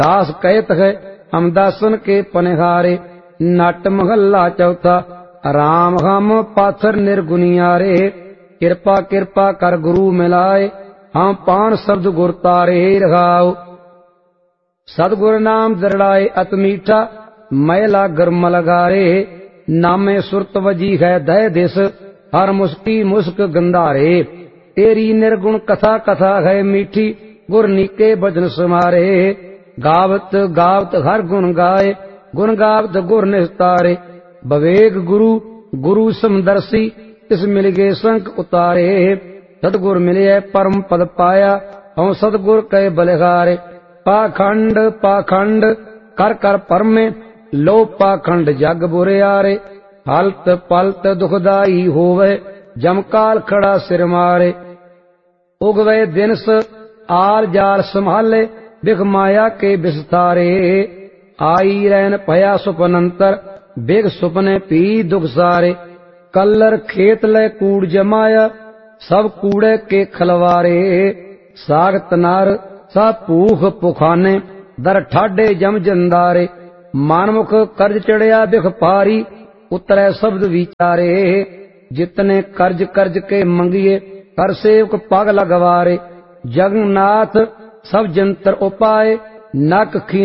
दास कहत है हम दासन के पनिहारे। नट महला चौथा। राम हम पाथर निर्गुनियारे। कृपा कृपा कर गुरु मिलाए, हम पान शब्द गुर तारे रघाओ। सतगुर नाम दरड़ाए अत मीठा, मैला गर्म लगारे। नामे सुरत वजी है दय दिस, हर मुस्की मुस्क गंधारे। तेरी निर्गुण कथा कथा है मीठी, गुर नीके भजन समारे। गावत गावत हर गुण गाए, गुण गावत गुर निस्तारे। बवेग गुरु गुरु समदर्शी, तिस मिल गए संक उतारे। सतगुर मिले परम पद पाया, हम सतगुर कह बलिहारे। पाखंड पाखंड कर कर परमे, लो पाखंड जग बुरियारे। हलत पलत दुखदाई होवे, जमकाल खड़ा सिर मारे। उगवे दिनस आल जाल संभाले, बिख माया के बिस्तारे। आई रैन पया सुपनंतर, बिग सुपने पी दुख सारे। कल्लर खेत ले कूड़ जमाया, सब कूड़े के खलवारे। साग तनार सा भूख पुखाने, दर ठाडे जम जंदारे। मानमुख कर्ज चढ़िया बिख पारी, उतरे शब्द विचारे। जितने कर्ज कर्ज के मंगिए, कर सेवक पग लगवारे। जगन्नाथ सब जंतर उपाय, नक खी